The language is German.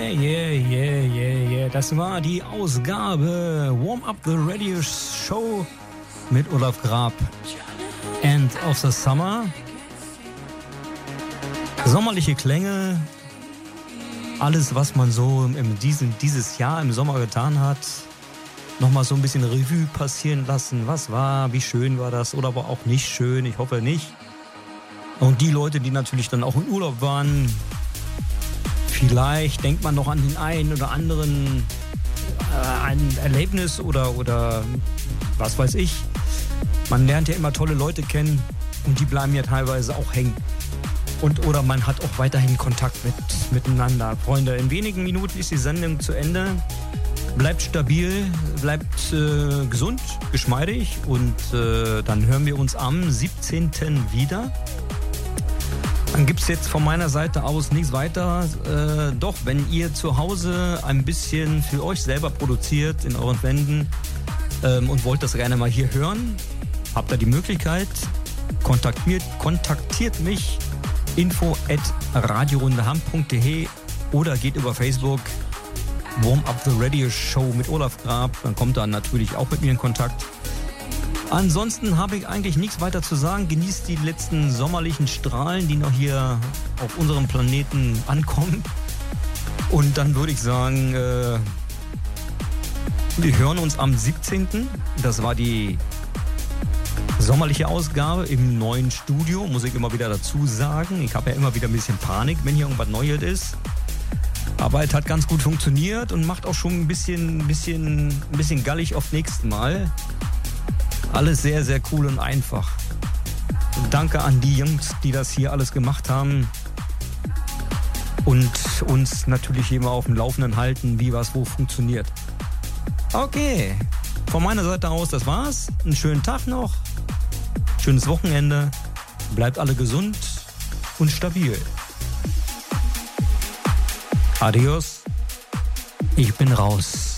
Yeah. Das war die Ausgabe Warm Up the Radio Show mit Olaf Grab. End of the Summer. Sommerliche Klänge. Alles, was man so dieses Jahr im Sommer getan hat. Nochmal so ein bisschen Revue passieren lassen. Was war, wie schön war das oder aber auch nicht schön. Ich hoffe nicht. Und die Leute, die natürlich dann auch im Urlaub waren, vielleicht denkt man noch an den einen oder anderen ein Erlebnis oder was weiß ich. Man lernt ja immer tolle Leute kennen und die bleiben ja teilweise auch hängen. Oder man hat auch weiterhin Kontakt miteinander. Freunde, in wenigen Minuten ist die Sendung zu Ende. Bleibt stabil, bleibt gesund, geschmeidig und dann hören wir uns am 17. wieder. Dann gibt es jetzt von meiner Seite aus nichts weiter. Doch, wenn ihr zu Hause ein bisschen für euch selber produziert in euren Wänden und wollt das gerne mal hier hören, habt ihr die Möglichkeit, kontaktiert mich info@radiorundeham.de oder geht über Facebook Warm Up the Radio Show mit Olaf Grab. Dann kommt er natürlich auch mit mir in Kontakt. Ansonsten habe ich eigentlich nichts weiter zu sagen. Genießt die letzten sommerlichen Strahlen, die noch hier auf unserem Planeten ankommen. Und dann würde ich sagen, wir hören uns am 17. Das war die sommerliche Ausgabe im neuen Studio, muss ich immer wieder dazu sagen. Ich habe ja immer wieder ein bisschen Panik, wenn hier irgendwas Neues ist. Aber es hat ganz gut funktioniert und macht auch schon ein bisschen gallig auf nächstes Mal. Alles sehr, sehr cool und einfach. Und danke an die Jungs, die das hier alles gemacht haben und uns natürlich immer auf dem Laufenden halten, wie was wo funktioniert. Okay, von meiner Seite aus, das war's. Einen schönen Tag noch, schönes Wochenende. Bleibt alle gesund und stabil. Adios, ich bin raus.